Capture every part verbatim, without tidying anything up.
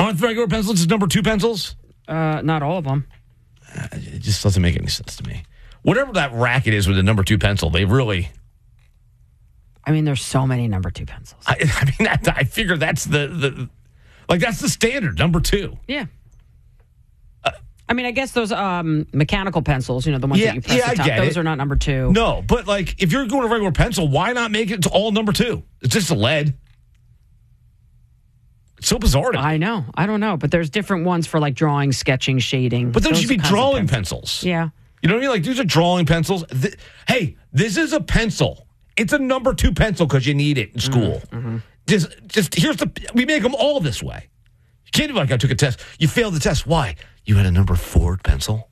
Aren't regular pencils just number two pencils? Uh, not all of them. Uh, it just doesn't make any sense to me. Whatever that racket is with the number two pencil, they really... I mean, there's so many number two pencils. I, I mean, I, I figure that's the, the... Like, that's the standard, number two. Yeah. Uh, I mean, I guess those um, mechanical pencils, you know, the ones yeah, that you press yeah, the top, I get those it. are not number two. No, but, like, if you're going to regular pencil, why not make it to all number two? It's just a lead. It's so bizarre to me. I know. I don't know. But there's different ones for, like, drawing, sketching, shading. But those those should be kinds of drawing pencils. pencils. Yeah. You know what I mean? Like, these are drawing pencils. Th- hey, this is a pencil. It's a number two pencil because you need it in school. Mm-hmm. Just, just here's the. We make them all this way. You can't be like, I took a test. You failed the test. Why? You had a number four pencil.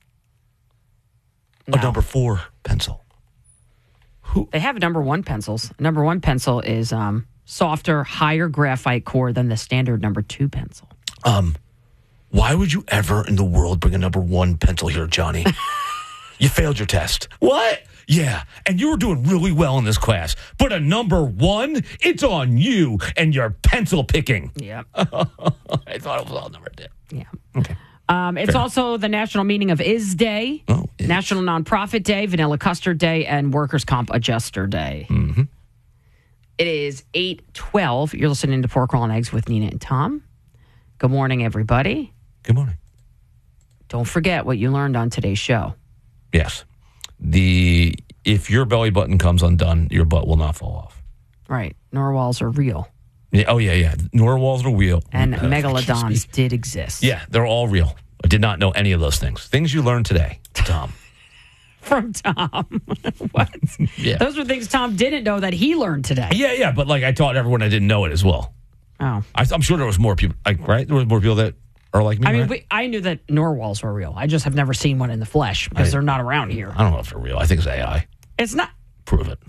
No. A number four pencil. Who? They have number one pencils. Number one pencil is um, softer, higher graphite core than the standard number two pencil. Um, why would you ever in the world bring a number one pencil here, Johnny? You failed your test. What? Yeah, and you were doing really well in this class. But a number one, it's on you and your pencil picking. Yeah. I thought it was all number two. Yeah. Okay. Um, it's Fair. also the national meaning of Is Day, Oh, is. National Nonprofit Day, Vanilla Custard Day, and Workers' Comp Adjuster Day. Mm-hmm. It is eight twelve. You're listening to Pork Roll and Eggs with Nina and Tom. Good morning, everybody. Good morning. Don't forget what you learned on today's show. Yes. The if your belly button comes undone, your butt will not fall off. Right. Narwhals are real. Yeah. Oh, yeah, yeah. Narwhals are real. And Uh, I can't megalodons speak. did exist. Yeah, they're all real. I did not know any of those things. Things you learned today, Tom. From Tom. What? Yeah. Those were things Tom didn't know that he learned today. Yeah, yeah, but like I taught everyone I didn't know it as well. Oh. I, I'm sure there was more people, like, right? There was more people that are like me, I mean, right? we, I knew that narwhals were real. I just have never seen one in the flesh because I- they're not around here. I don't know if they're real. I think it's A I. It's not. Prove it.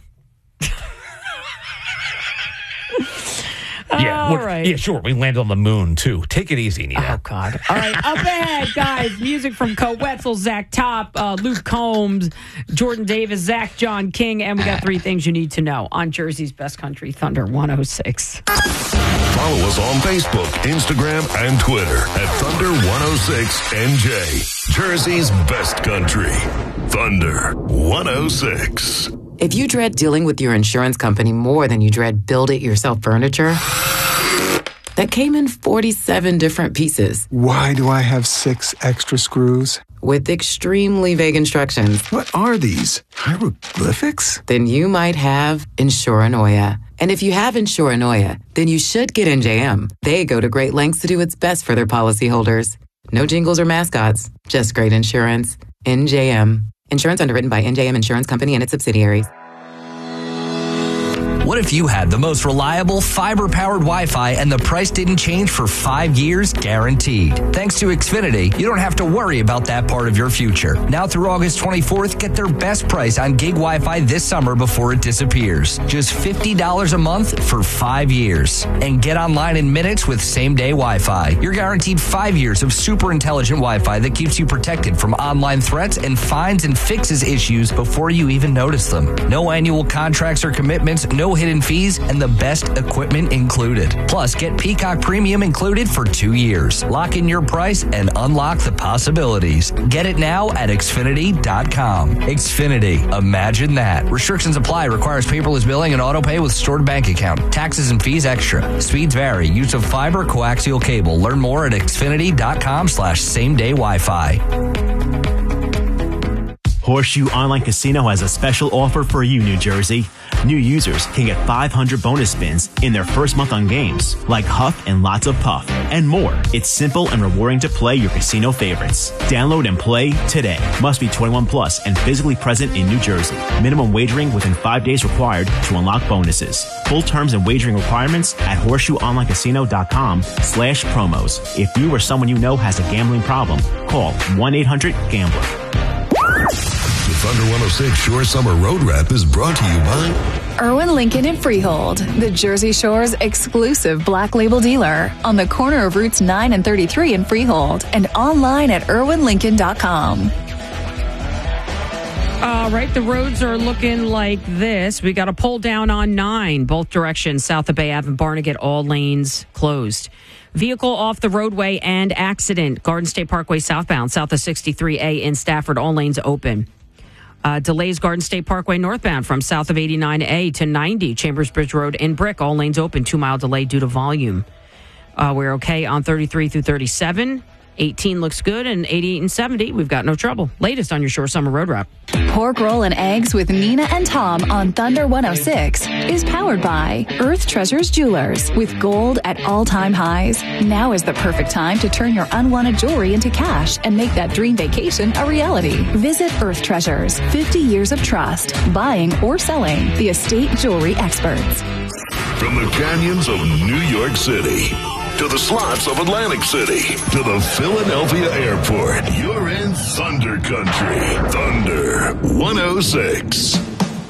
yeah, All we're- right. yeah, sure. We landed on the moon too. Take it easy, Nina. Oh, God. All right. Up ahead, guys. Music from Co Wetzel, Zach Top, uh, Luke Combs, Jordan Davis, Zach John King, and we got three things you need to know on Jersey's Best Country, Thunder one oh six. Follow us on Facebook, Instagram, and Twitter at Thunder one oh six N J. Jersey's Best Country, Thunder one oh six. If you dread dealing with your insurance company more than you dread build-it-yourself furniture, that came in forty-seven different pieces Why do I have six extra screws? with extremely vague instructions, What are these? Hieroglyphics? then you might have Insuranoia. And if you have Insuranoia, then you should get N J M. They go to great lengths to do its best for their policyholders. No jingles or mascots, just great insurance. N J M. Insurance underwritten by N J M Insurance Company and its subsidiaries. What if you had the most reliable fiber-powered Wi-Fi and the price didn't change for five years guaranteed? Thanks to Xfinity, you don't have to worry about that part of your future. Now through August twenty-fourth, get their best price on gig Wi-Fi this summer before it disappears. Just fifty dollars a month for five years. And get online in minutes with same-day Wi-Fi. You're guaranteed five years of super intelligent Wi-Fi that keeps you protected from online threats and finds and fixes issues before you even notice them. No annual contracts or commitments, no hidden fees, and the best equipment included. Plus, get Peacock Premium included for two years. Lock in your price and unlock the possibilities. Get it now at Xfinity dot com. Xfinity. Imagine that. Restrictions apply. Requires paperless billing and auto pay with stored bank account. Taxes and fees extra. Speeds vary. Use of fiber, coaxial cable. Learn more at Xfinity dot com slash same day Wi-Fi. Horseshoe Online Casino has a special offer for you, New Jersey. New users can get five hundred bonus spins in their first month on games like Huff and Lots of Puff and more. It's simple and rewarding to play your casino favorites. Download and play today. Must be twenty-one plus and physically present in New Jersey. Minimum wagering within five days required to unlock bonuses. Full terms and wagering requirements at horseshoe online casino dot com slash promos. If you or someone you know has a gambling problem, call one eight hundred gambler. The Thunder one oh six Shore Summer Road Wrap is brought to you by Irwin Lincoln and Freehold, the Jersey Shore's exclusive black label dealer on the corner of Routes nine and thirty-three in Freehold and online at irwin lincoln dot com. All right, the roads are looking like this. We got a pull down on nine, both directions, south of Bay Ave and Barnegat, all lanes closed. Vehicle off the roadway and accident. Garden State Parkway southbound, south of sixty-three A in Stafford. All lanes open. Uh, delays Garden State Parkway northbound from south of eighty-nine A to ninety. Chambers Bridge Road in Brick. All lanes open. Two-mile delay due to volume. Uh, we're okay on thirty-three through thirty-seven. eighteen looks good, and eighty-eight and seventy, we've got no trouble. Latest on your Shore Summer Road Wrap. Pork Roll and Eggs with Nina and Tom on Thunder one oh six is powered by Earth Treasures Jewelers. With gold at all-time highs, now is the perfect time to turn your unwanted jewelry into cash and make that dream vacation a reality. Visit Earth Treasures, fifty years of trust, buying or selling the estate jewelry experts. From the canyons of New York City to the slots of Atlantic City to the Philadelphia airport, you're in Thunder Country. Thunder one oh six.